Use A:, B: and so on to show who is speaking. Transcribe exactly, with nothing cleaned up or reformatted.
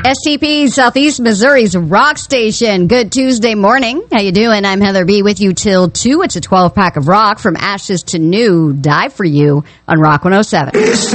A: S T P, Southeast Missouri's rock station. Good Tuesday morning. How you doing? I'm Heather B. with you till two. It's a twelve-pack of rock from ashes to new. Die for you on Rock one oh seven.